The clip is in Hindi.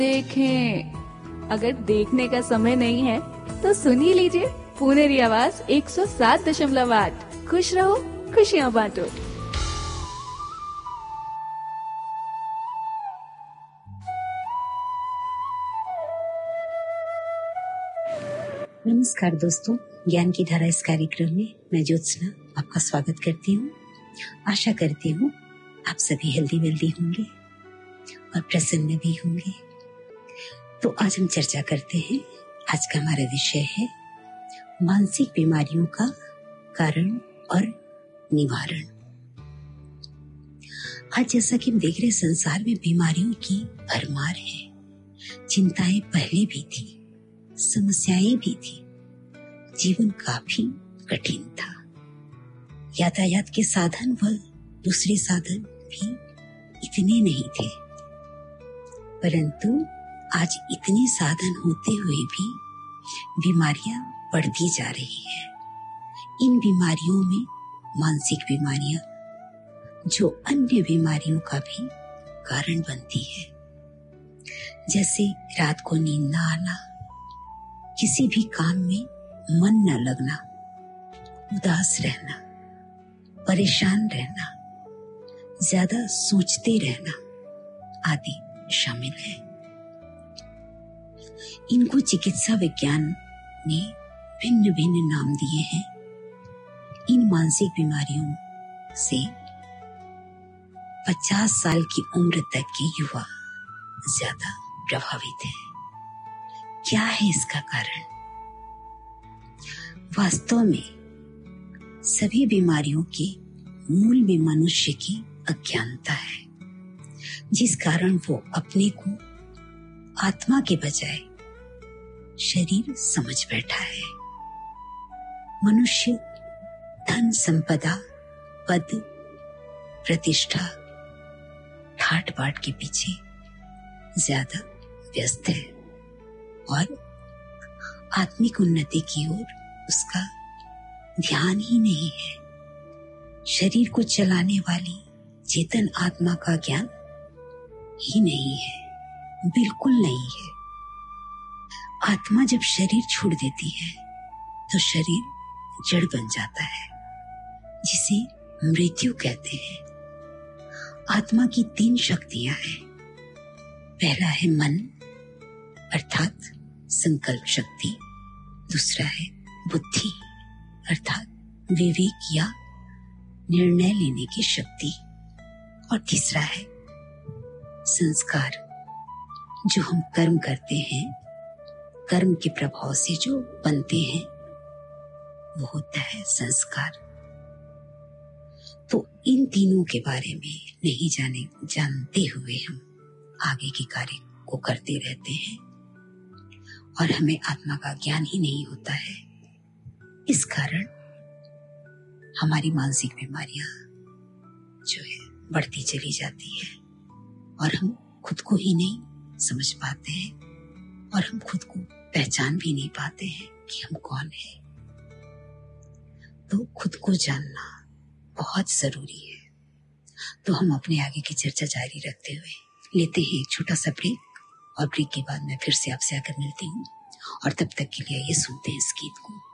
देखें। अगर देखने का समय नहीं है तो सुन ही लीजिए पुनेरी आवाज 107.8। खुश रहो, खुशियाँ बांटो। नमस्कार दोस्तों, ज्ञान की धारा इस कार्यक्रम में मैं ज्योत्सना आपका स्वागत करती हूँ। आशा करती हूँ आप सभी हेल्दी वेल्दी होंगे और प्रसन्न भी होंगे। तो आज हम चर्चा करते हैं। आज का हमारा विषय है मानसिक बीमारियों का कारण और निवारण। आज जैसा कि हम देख रहे हैं, संसार में बीमारियों की भरमार है। चिंताएं पहले भी थी, समस्याएं भी थी, जीवन काफी कठिन था। यातायात के साधन व दूसरे साधन भी इतने नहीं थे, परंतु आज इतने साधन होते हुए भी बीमारियां बढ़ती जा रही है। इन बीमारियों में मानसिक बीमारियां, जो अन्य बीमारियों का भी कारण बनती है, जैसे रात को नींद न आना, किसी भी काम में मन न लगना, उदास रहना, परेशान रहना, ज्यादा सोचते रहना आदि शामिल है। इनको चिकित्सा विज्ञान ने भिन्न भिन्न नाम दिए हैं। इन मानसिक बीमारियों से 50 साल की उम्र तक के युवा ज्यादा प्रभावित है। क्या है इसका कारण? वास्तव में सभी बीमारियों के मूल में मनुष्य की अज्ञानता है, जिस कारण वो अपने को आत्मा के बजाय शरीर समझ बैठा है। मनुष्य धन संपदा, पद, प्रतिष्ठा, ठाट बाट के पीछे ज्यादा व्यस्त है और आत्मिक उन्नति की ओर उसका ध्यान ही नहीं है। शरीर को चलाने वाली चेतन आत्मा का ज्ञान ही नहीं है, बिल्कुल नहीं है। आत्मा जब शरीर छोड़ देती है तो शरीर जड़ बन जाता है, जिसे मृत्यु कहते हैं। आत्मा की 3 शक्तियां हैं। पहला है मन अर्थात संकल्प शक्ति, दूसरा है बुद्धि अर्थात विवेक या निर्णय लेने की शक्ति, और तीसरा है संस्कार, जो हम कर्म करते हैं, कर्म के प्रभाव से जो बनते हैं वो होता है संस्कार। तो इन तीनों के बारे में नहीं जानते हुए हम आगे के कार्य को करते रहते हैं और हमें आत्मा का ज्ञान ही नहीं होता है। इस कारण हमारी मानसिक बीमारियां जो है बढ़ती चली जाती है और हम खुद को ही नहीं समझ पाते हैं और हम खुद को पहचान भी नहीं पाते हैं कि हम कौन हैं। तो खुद को जानना बहुत जरूरी है। तो हम अपने आगे की चर्चा जारी रखते हुए लेते हैं एक छोटा सा ब्रेक, और ब्रेक के बाद मैं फिर से आपसे आकर मिलती हूँ। और तब तक के लिए ये सुनते हैं इस गीत को।